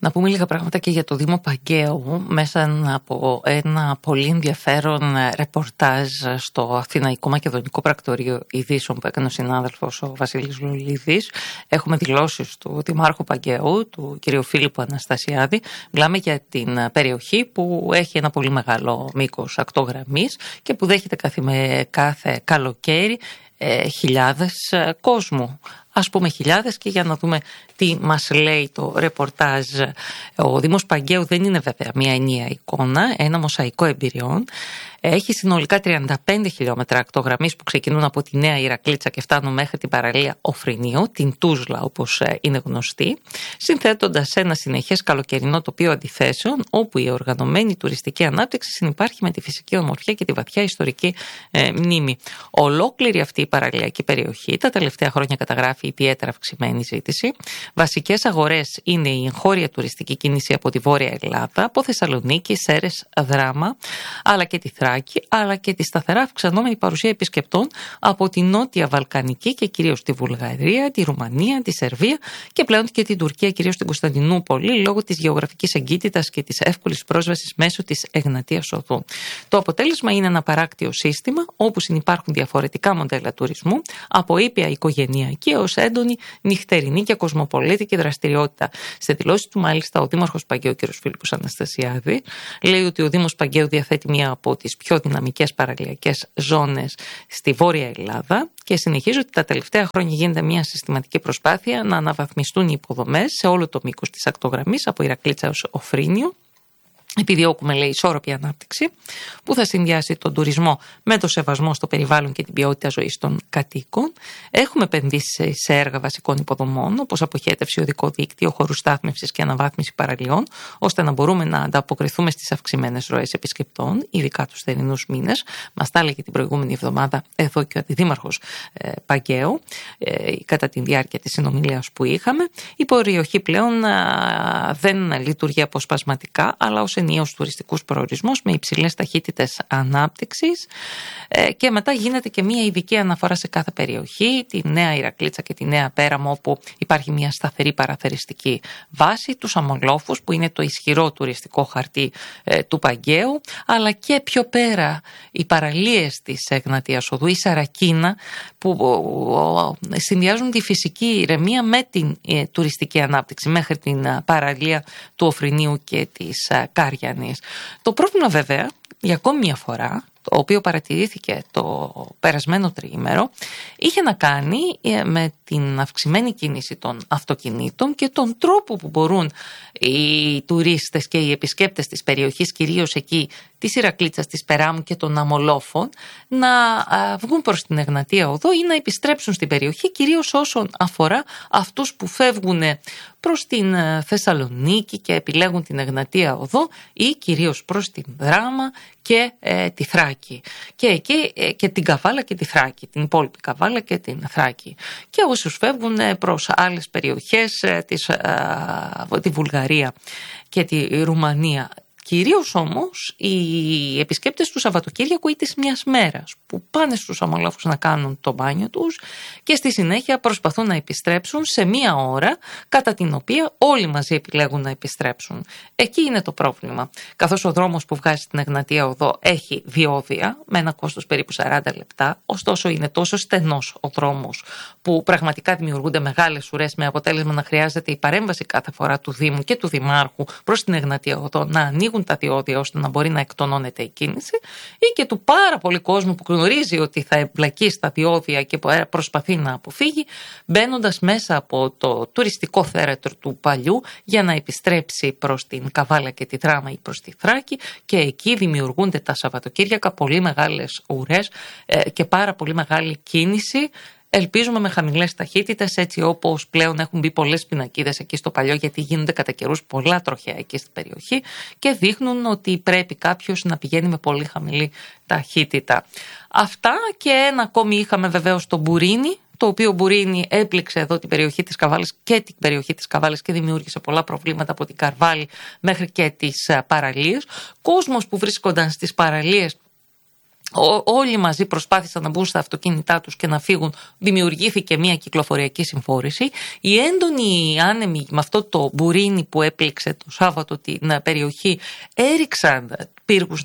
Να πούμε λίγα πράγματα και για το Δήμο Παγκαίου μέσα από ένα πολύ ενδιαφέρον ρεπορτάζ στο Αθηναϊκό Μακεδονικό Πρακτορείο Ειδήσεων που έκανε ο συνάδελφος ο Βασίλης Λολίδης. Έχουμε δηλώσεις του Δημάρχου Παγκαίου, του κ. Φίλιππου Αναστασιάδη. Μιλάμε για την περιοχή που έχει ένα πολύ μεγάλο μήκος ακτογραμμής και που δέχεται κάθε καλοκαίρι χιλιάδες κόσμου. Ας πούμε χιλιάδες, και για να δούμε τι μας λέει το ρεπορτάζ. Ο Δήμος Παγκαίου δεν είναι βέβαια μια ενιαία εικόνα, ένα μοσαϊκό εμπειριών. Έχει συνολικά 35 χιλιόμετρα ακτογραμμής που ξεκινούν από τη Νέα Ηρακλήτσα και φτάνουν μέχρι την παραλία Οφρινίου, την Τούσλα όπως είναι γνωστή, συνθέτοντας ένα συνεχές καλοκαιρινό τοπίο αντιθέσεων, όπου η οργανωμένη τουριστική ανάπτυξη συνυπάρχει με τη φυσική ομορφιά και τη βαθιά ιστορική μνήμη. Ολόκληρη αυτή η παραλιακή περιοχή τα τελευταία χρόνια καταγράφει ιδιαίτερα αυξημένη ζήτηση. Βασικές αγορές είναι η εγχώρια τουριστική κίνηση από τη Βόρεια Ελλάδα, από Θεσσαλονίκη, Σέρρες, Δράμα, αλλά και τη Θράκη, αλλά και τη σταθερά αυξανόμενη παρουσία επισκεπτών από τη Νότια Βαλκανική και κυρίως τη Βουλγαρία, τη Ρουμανία, τη Σερβία και πλέον και την Τουρκία, κυρίως την Κωνσταντινούπολη, λόγω της γεωγραφικής εγκύτητας και της εύκολης πρόσβασης μέσω της Εγνατίας Οδού. Το αποτέλεσμα είναι ένα παράκτιο σύστημα όπου συνυπάρχουν διαφορετικά μοντέλα τουρισμού, από ήπια οικογενειακή έως έντονη νυχτερινή και κοσμοπολίτικη δραστηριότητα. Σε δηλώσεις του, μάλιστα, ο Δήμαρχος Παγκαίου, κ. Φίλιππος Αναστασιάδη, λέει ότι ο Δήμος Παγκαίου διαθέτει μία από τις πιο δυναμικές παραλιακές ζώνες στη Βόρεια Ελλάδα και συνεχίζει ότι τα τελευταία χρόνια γίνεται μια συστηματική προσπάθεια να αναβαθμιστούν οι υποδομές σε όλο το μήκος της ακτογραμμής, από Ηρακλήτσα έως Οφρίνιο. Επιδιώκουμε, λέει, ισόρροπη ανάπτυξη που θα συνδυάσει τον τουρισμό με το σεβασμό στο περιβάλλον και την ποιότητα ζωής των κατοίκων. Έχουμε επενδύσει σε έργα βασικών υποδομών, όπως αποχέτευση, οδικό δίκτυο, χώρους στάθμευσης και αναβάθμιση παραλιών, ώστε να μπορούμε να ανταποκριθούμε στις αυξημένες ροές επισκεπτών, ειδικά τους θερινούς μήνες. Μας τα έλεγε την προηγούμενη εβδομάδα εδώ και ο Αντιδήμαρχος Παγκαίου, κατά τη διάρκεια της συνομιλίας που είχαμε. Η περιοχή πλέον δεν λειτουργεί αποσπασματικά, αλλά ως ενιαίος τουριστικούς προορισμούς με υψηλές ταχύτητες ανάπτυξης, και μετά γίνεται και μια ειδική αναφορά σε κάθε περιοχή, τη Νέα Ηρακλήτσα και τη Νέα Πέραμο, όπου υπάρχει μια σταθερή παραθεριστική βάση, τους Αμολόφους που είναι το ισχυρό τουριστικό χαρτί του Παγκαίου, αλλά και πιο πέρα οι παραλίες της Εγνατίας Οδού, η Σαρακίνα, που συνδυάζουν τη φυσική ηρεμία με την τουριστική ανάπτυξη μέχρι την παραλία του Οφρινίου και της Κάριανης. Το πρόβλημα, βέβαια, για ακόμη μια φορά, το οποίο παρατηρήθηκε το περασμένο τριήμερο, είχε να κάνει με την αυξημένη κίνηση των αυτοκινήτων και τον τρόπο που μπορούν οι τουρίστες και οι επισκέπτες της περιοχής, κυρίως εκεί της Ηρακλήτσας, της Περάμου και των Αμολόφων, να βγουν προς την Εγνατία Οδό ή να επιστρέψουν στην περιοχή, κυρίως όσον αφορά αυτούς που φεύγουν προς την Θεσσαλονίκη και επιλέγουν την Εγνατία Οδό, ή κυρίως προς την Δράμα και τη Θράκη. Και εκεί και την Καβάλα και τη Θράκη, την υπόλοιπη Καβάλα και την Θράκη. Και όσους φεύγουν προς άλλες περιοχές, τη Βουλγαρία και τη Ρουμανία. Κυρίως όμως οι επισκέπτες του Σαββατοκύριακου ή της μιας μέρας, που πάνε στους Αμολόφους να κάνουν το μπάνιο τους και στη συνέχεια προσπαθούν να επιστρέψουν σε μία ώρα κατά την οποία όλοι μαζί επιλέγουν να επιστρέψουν. Εκεί είναι το πρόβλημα. Καθώς ο δρόμος που βγάζει στην Εγνατία Οδό έχει διόδια με ένα κόστος περίπου 40 λεπτά, ωστόσο είναι τόσο στενός ο δρόμος που πραγματικά δημιουργούνται μεγάλες ουρές, με αποτέλεσμα να χρειάζεται η παρέμβαση κάθε φορά του Δήμου και του Δημάρχου προς την Εγνατία Οδό να ανοίγουν τα διόδια ώστε να μπορεί να εκτονώνεται η κίνηση, ή και του πάρα πολύ κόσμου που γνωρίζει ότι θα εμπλακεί στα διόδια και προσπαθεί να αποφύγει, μπαίνοντας μέσα από το τουριστικό θέρετρο του παλιού για να επιστρέψει προς την Καβάλα και τη Δράμα ή προς τη Θράκη, και εκεί δημιουργούνται τα Σαββατοκύριακα πολύ μεγάλες ουρές και πάρα πολύ μεγάλη κίνηση. Ελπίζουμε με χαμηλές ταχύτητες, έτσι όπως πλέον έχουν μπει πολλές πινακίδες εκεί στο παλιό, γιατί γίνονται κατά καιρούς πολλά τροχαία εκεί στην περιοχή και δείχνουν ότι πρέπει κάποιος να πηγαίνει με πολύ χαμηλή ταχύτητα. Αυτά, και ένα ακόμη είχαμε βεβαίως στο Μπουρίνι, το οποίο Μπουρίνι έπληξε εδώ την περιοχή της Καβάλας και την περιοχή της Καβάλας και δημιούργησε πολλά προβλήματα από την Καρβάλη μέχρι και τις παραλίες. Κόσμος που βρίσκονταν στις παραλίες Όλοι μαζί προσπάθησαν να μπουν στα αυτοκίνητά τους και να φύγουν. Δημιουργήθηκε μια κυκλοφοριακή συμφόρηση. Οι έντονοι άνεμοι με αυτό το μπουρίνι που έπληξε το Σάββατο την περιοχή έριξαν πύργους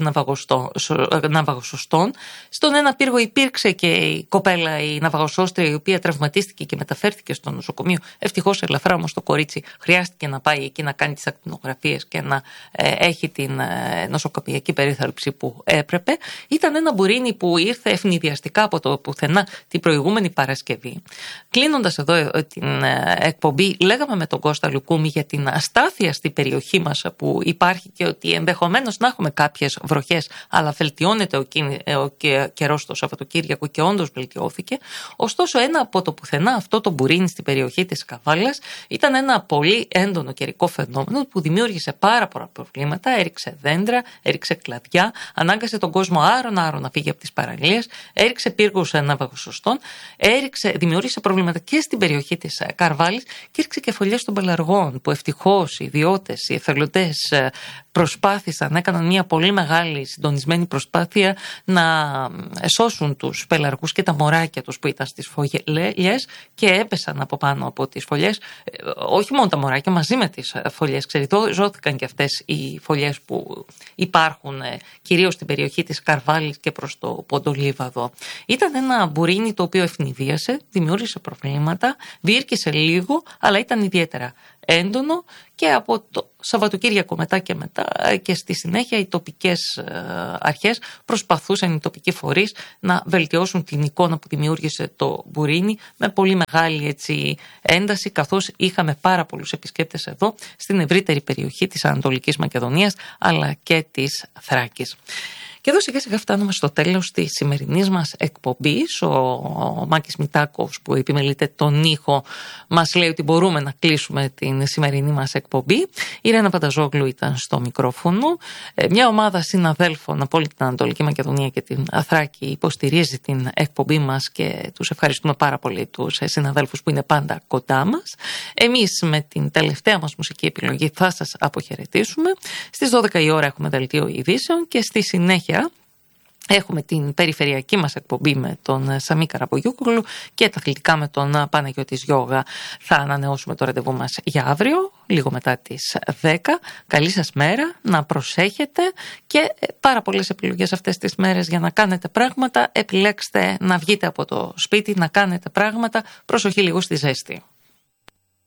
ναυαγοσωστών. Στον ένα πύργο υπήρξε και η κοπέλα, η ναυαγοσώστρια, η οποία τραυματίστηκε και μεταφέρθηκε στο νοσοκομείο. Ευτυχώς ελαφρά, όμως το κορίτσι χρειάστηκε να πάει εκεί να κάνει τις ακτινογραφίες και να έχει την νοσοκομιακή περίθαλψη που έπρεπε. Ήταν ένα μπουρίνι που ήρθε ευνηδιαστικά από το πουθενά την προηγούμενη Παρασκευή. Κλείνοντας εδώ την εκπομπή, λέγαμε με τον Κώστα Λουκούμη για την αστάθεια στην περιοχή μας που υπάρχει και ότι ενδεχομένως να έχουμε κάποιες βροχές, αλλά βελτιώνεται ο καιρός το Σαββατοκύριακο και όντως βελτιώθηκε. Ωστόσο, ένα από το πουθενά αυτό το μπουρίνι στην περιοχή της Καβάλας ήταν ένα πολύ έντονο καιρικό φαινόμενο που δημιούργησε πάρα πολλά προβλήματα, έριξε δέντρα, έριξε κλαδιά, ανάγκασε τον κόσμο άρωνα να φύγει από τις παραλίες, έριξε πύργους ναυαγοσωστών, δημιούργησε προβλήματα και στην περιοχή της Καρβάλης και έριξε και φωλιές των πελαργών που ευτυχώς οι ιδιώτες, οι εθελοντές προσπάθησαν, έκαναν μια πολύ μεγάλη συντονισμένη προσπάθεια να σώσουν τους πελαργούς και τα μωράκια τους που ήταν στις φωλιές και έπεσαν από πάνω από τις φωλιές. Όχι μόνο τα μωράκια, μαζί με τις φωλιές. Ζώθηκαν και αυτές οι φωλιές που υπάρχουν κυρίως στην περιοχή της Καρβάλης και προς το Ποντολίβαδο. Ήταν ένα μπουρίνι το οποίο ευνηδίασε, δημιούργησε προβλήματα, διήρκησε λίγο, αλλά ήταν ιδιαίτερα έντονο και από το Σαββατοκύριακο μετά και στη συνέχεια οι τοπικές αρχές προσπαθούσαν, οι τοπικοί φορείς, να βελτιώσουν την εικόνα που δημιούργησε το μπουρίνι με πολύ μεγάλη ένταση, καθώς είχαμε πάρα πολλούς επισκέπτες εδώ στην ευρύτερη περιοχή της Ανατολικής Μακεδονίας αλλά και της Θράκης. Και εδώ σιγά σιγά φτάνουμε στο τέλος της σημερινής μας εκπομπής. Ο Μάκης Μητάκος, που επιμελείται τον ήχο, μας λέει ότι μπορούμε να κλείσουμε την σημερινή μας εκπομπή. Η Ρένα Πανταζόγλου ήταν στο μικρόφωνο. Μια ομάδα συναδέλφων από όλη την Ανατολική Μακεδονία και την Θράκη υποστηρίζει την εκπομπή μας και τους ευχαριστούμε πάρα πολύ, τους συναδέλφους που είναι πάντα κοντά μας. Εμείς με την τελευταία μας μουσική επιλογή θα σας αποχαιρετήσουμε. Στις 12 η ώρα έχουμε δελτίο ειδήσεων και στη συνέχεια έχουμε την περιφερειακή μας εκπομπή με τον Σαμί Καραμπογιούκογλου και τα αθλητικά με τον Παναγιώτη Γιώγα. Θα ανανεώσουμε το ραντεβού μας για αύριο, λίγο μετά τις 10. Καλή σας μέρα, να προσέχετε και πάρα πολλές επιλογές αυτές τις μέρες για να κάνετε πράγματα. Επιλέξτε να βγείτε από το σπίτι, να κάνετε πράγματα. Προσοχή λίγο στη ζέστη.